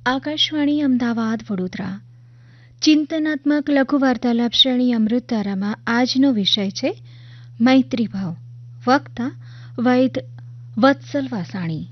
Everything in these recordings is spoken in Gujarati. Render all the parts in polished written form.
આકાશવાણી અમદાવાદ વડોદરા ચિંતનાત્મક લઘુ વાર્તાલાપ શ્રેણી અમૃતધારામાં આજનો વિષય છે મૈત્રીભાવ. વક્તા વૈદ વત્સલ વાસાણી.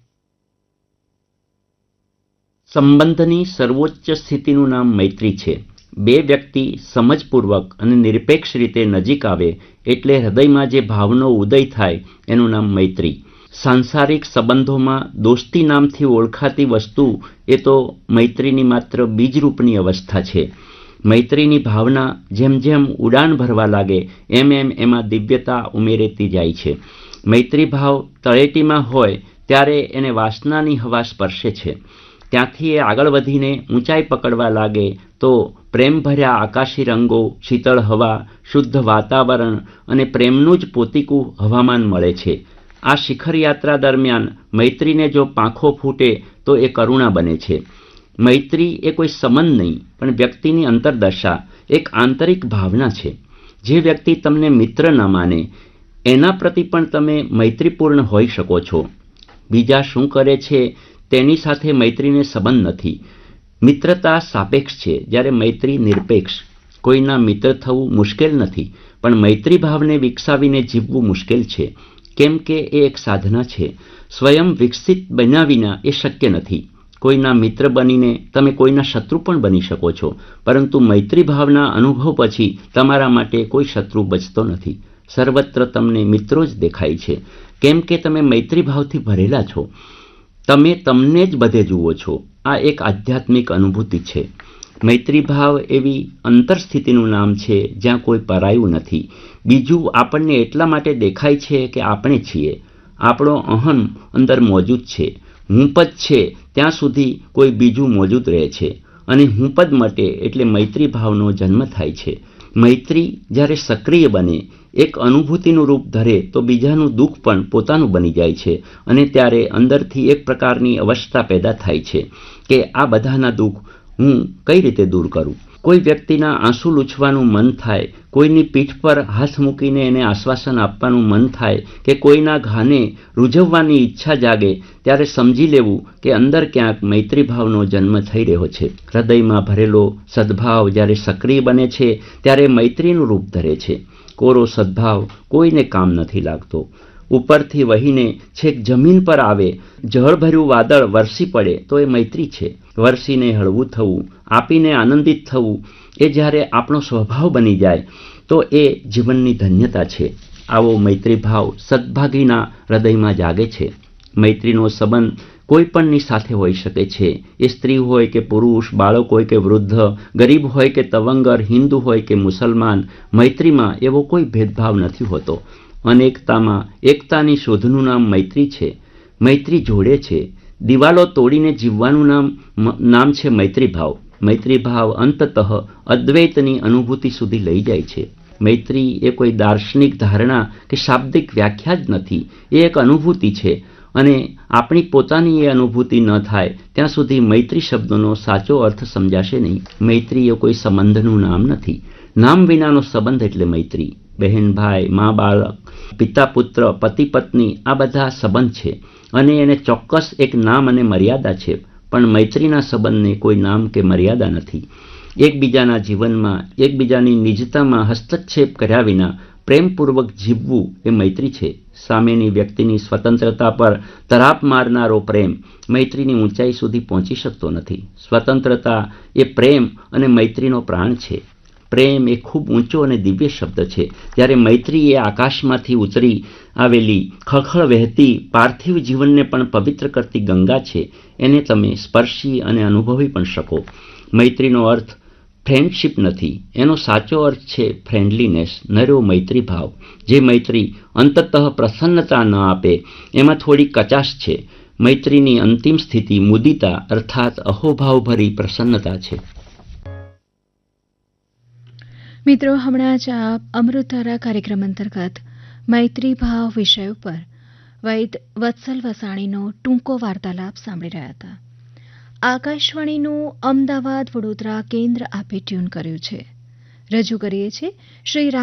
સંબંધની સર્વોચ્ચ સ્થિતિનું નામ મૈત્રી છે. બે વ્યક્તિ સમજપૂર્વક અને નિરપેક્ષ રીતે નજીક આવે એટલે હૃદયમાં જે ભાવનો ઉદય થાય એનું નામ મૈત્રી. સાંસારિક સંબંધોમાં દોસ્તી નામથી ઓળખાતી વસ્તુ એ તો મૈત્રીની માત્ર બીજરૂપની અવસ્થા છે. મૈત્રીની ભાવના જેમ જેમ ઉડાન ભરવા લાગે એમ એમ એમાં દિવ્યતા ઉમેરેતી જાય છે. મૈત્રી ભાવ તળેટીમાં હોય ત્યારે એને વાસનાની હવા સ્પર્શે છે. ત્યાંથી એ આગળ વધીને ઊંચાઈ પકડવા લાગે તો પ્રેમભર્યા આકાશી રંગો, શીતળ હવા, શુદ્ધ વાતાવરણ અને પ્રેમનું જ પોતીકું હવામાન મળે છે. આ શિખર યાત્રા દરમિયાન મૈત્રીને જો પાંખો ફૂટે તો એ કરુણા બને છે. મૈત્રી એ કોઈ સંબંધ નહીં પણ વ્યક્તિની અંતરદશા, એક આંતરિક ભાવના છે. જે વ્યક્તિ તમને મિત્ર ન માને એના પ્રતિ પણ તમે મૈત્રીપૂર્ણ હોઈ શકો છો. બીજા શું કરે છે તેની સાથે મૈત્રીને સંબંધ નથી. મિત્રતા સાપેક્ષ છે જ્યારે મૈત્રી નિરપેક્ષ. કોઈના મિત્ર થવું મુશ્કેલ નથી પણ મૈત્રી ભાવને વિકસાવીને જીવવું મુશ્કેલ છે. કેમ કે એ એક સાધના છે. સ્વયં વિકસિત બન્યા વિના એ શક્ય નથી. કોઈના મિત્ર બનીને તમે કોઈના શત્રુ પણ બની શકો છો, પરંતુ મૈત્રી ભાવના અનુભવ પછી તમારા માટે કોઈ શત્રુ બચતો નથી. સર્વત્ર તમને મિત્રો જ દેખાય છે. કેમ કે તમે મૈત્રી ભાવથી ભરેલા છો. તમે તમને જ બધે જુઓ છો. આ એક આધ્યાત્મિક અનુભૂતિ છે. મૈત્રી ભાવ એવી અંતરસ્થિતિનું નામ છે જ્યાં કોઈ પરાયું નથી. બીજું આપણને એટલા માટે દેખાય છે કે આપણે છીએ. આપણો અહમ અંદર મોજૂદ છે. હુંપદ છે ત્યાં સુધી કોઈ બીજું મોજૂદ રહે છે અને હુંપદ મટે એટલે મૈત્રી ભાવનો જન્મ થાય છે. મૈત્રી જ્યારે સક્રિય બને, એક અનુભૂતિનું રૂપ ધરે તો બીજાનું દુઃખ પણ પોતાનું બની જાય છે અને ત્યારે અંદરથી એક પ્રકારની અવસ્થા પેદા થાય છે કે આ બધાના દુઃખ હું કઈ રીતે દૂર કરું. કોઈ વ્યક્તિના આંસુ લૂછવાનું મન થાય, કોઈની પીઠ પર હાથ મૂકીને એને આશ્વાસન આપવાનું મન થાય કે કોઈના ઘાને રૂઝવવાની ઈચ્છા જાગે ત્યારે સમજી લેવું કે અંદર ક્યાંક મૈત્રી ભાવનો જન્મ થઈ રહ્યો છે. હૃદયમાં ભરેલો સદ્ભાવ જ્યારે સક્રિય બને છે ત્યારે મૈત્રીનું રૂપ ધરે છે. કોરો સદ્ભાવ કોઈને કામ નથી લાગતો. ઉપરથી વહીને છેક જમીન પર આવે, જળભર્યું વાદળ વરસી પડે તો એ મૈત્રી છે. વરસીને હળવું થવું, આપીને આનંદિત થવું એ જ્યારે આપણો સ્વભાવ બની જાય તો એ જીવનની ધન્યતા છે. આવો મૈત્રી ભાવ સદભાગીના હૃદયમાં જાગે છે. મૈત્રીનો સંબંધ કોઈ પણની સાથે હોઈ શકે છે. એ સ્ત્રી હોય કે પુરુષ, બાળક હોય કે વૃદ્ધ, ગરીબ હોય કે તવંગર, હિન્દુ હોય કે મુસલમાન, મૈત્રીમાં એવો કોઈ ભેદભાવ નથી હોતો. અનેકતામાં એકતાની શોધનું નામ મૈત્રી છે. મૈત્રી જોડે છે. દિવાલો તોડીને જીવવાનું નામ છે મૈત્રી ભાવ. મૈત્રી ભાવ અંતતઃ અદ્વૈતની અનુભૂતિ સુધી લઈ જાય છે. મૈત્રી એ કોઈ દાર્શનિક ધારણા કે શાબ્દિક વ્યાખ્યા જ નથી. એ એક અનુભૂતિ છે અને આપણી પોતાની એ અનુભૂતિ ન થાય ત્યાં સુધી મૈત્રી શબ્દનો સાચો અર્થ સમજાશે નહીં. મૈત્રી એ કોઈ સંબંધનું નામ નથી. નામ વિનાનો સંબંધ એટલે મૈત્રી. બહેન ભાઈ, મા બાળક, પિતા પુત્ર, પતિ પત્ની આ બધા સંબંધ છે અને એને ચોક્કસ એક નામ અને મર્યાદા છે. પણ મૈત્રીના સંબંધને કોઈ નામ કે મર્યાદા નથી. એકબીજાના જીવનમાં, એકબીજાની નિજતામાં હસ્તક્ષેપ કર્યા વિના પ્રેમપૂર્વક જીવવું એ મૈત્રી છે. સામેની વ્યક્તિની સ્વતંત્રતા પર તરાપ મારનારો પ્રેમ મૈત્રીની ઊંચાઈ સુધી પહોંચી શકતો નથી. સ્વતંત્રતા એ પ્રેમ અને મૈત્રીનો પ્રાણ છે. પ્રેમ એ ખૂબ ઊંચો અને દિવ્ય શબ્દ છે, જ્યારે મૈત્રી એ આકાશમાંથી ઉતરી આવેલી ખળખળ વહેતી પાર્થિવ જીવનને પણ પવિત્ર કરતી ગંગા છે. એને તમે સ્પર્શી અને અનુભવી પણ શકો. મૈત્રીનો અર્થ ફ્રેન્ડશિપ નથી. એનો સાચો અર્થ છે ફ્રેન્ડલીનેસ, નર્યો મૈત્રી ભાવ. જે મૈત્રી અંતતઃ પ્રસન્નતા ન આપે એમાં થોડી કચાશ છે. મૈત્રીની અંતિમ સ્થિતિ મુદિતા અર્થાત અહોભાવ ભરી પ્રસન્નતા છે. મિત્રો, હમણાં જ આપ અમૃતધારા કાર્યક્રમ અંતર્ગત મૈત્રી ભાવ વિષય ઉપર વૈદ વત્સલ વસાણીનો ટૂંકો વાર્તાલાપ સાંભળી રહ્યા હતા. આકાશવાણીનું અમદાવાદ વડોદરા કેન્દ્ર આપે ટ્યુન કર્યું છે. રજૂ કરીએ છીએ શ્રી